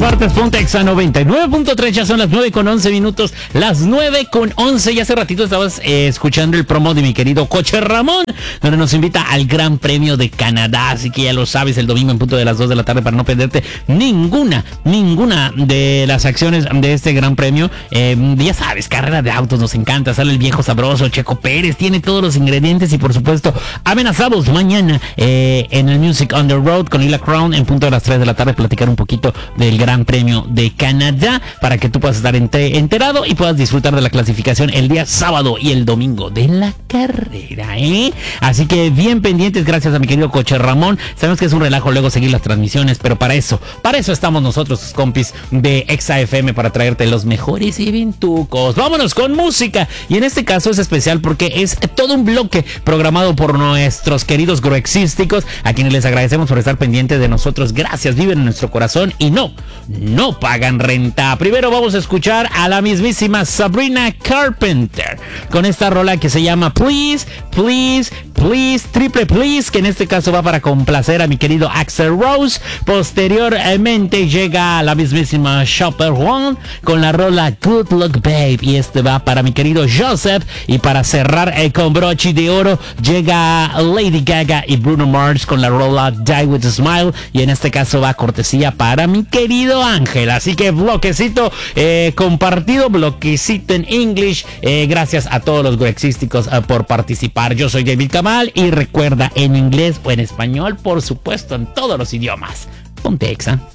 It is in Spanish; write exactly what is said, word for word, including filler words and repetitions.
partes, ponte Exa noventa y nueve punto tres, ya son las nueve con once minutos, las nueve con once, y hace ratito estabas eh, escuchando el promo de mi querido Coche Ramón, donde nos invita al Gran Premio de Canadá, así que ya lo sabes, el domingo en punto de las dos de la tarde para no perderte ninguna, ninguna de las acciones de este Gran Premio. Eh, ya sabes, carrera de autos, nos encanta, sale el viejo sabroso, Checo Pérez, tiene todos los ingredientes y por supuesto, amenazados mañana eh, en el Music on the Road con Hila Crown en punto de las tres de la tarde, platicar un poquito del Gran Premio de Canadá para que tú puedas estar ente- enterado y puedas disfrutar de la clasificación el día sábado y el domingo de la carrera, ¿eh? Así que bien pendientes, gracias a mi querido Coche Ramón. Sabemos que es un relajo luego seguir las transmisiones, pero para eso, para eso estamos nosotros, tus compis de Exa F M, para traerte los mejores eventucos. Vámonos con música, y en este caso es especial porque es todo un bloque programado por nuestros queridos groexísticos, a quienes les agradecemos por estar pendientes de nosotros. Gracias, viven en nuestro corazón y no, no pagan renta. Primero vamos a escuchar a la mismísima Sabrina Carpenter con esta rola que se llama Please, Please, Please, Triple Please, que en este caso va para complacer a mi querido Axl Rose. Posteriormente llega la mismísima Chopper One con la rola Good Luck Babe, y este va para mi querido Joseph. Y para cerrar eh, con broche de oro llega Lady Gaga y Bruno Mars con la rola Die With a Smile, y en este caso va cortesía para mi querido Ángel. Así que bloquecito eh, compartido, bloquecito en English. Eh, gracias a todos los groexísticos eh, por participar. Yo soy David Kamal, y recuerda, en inglés o en español, por supuesto, en todos los idiomas, ponte Exa.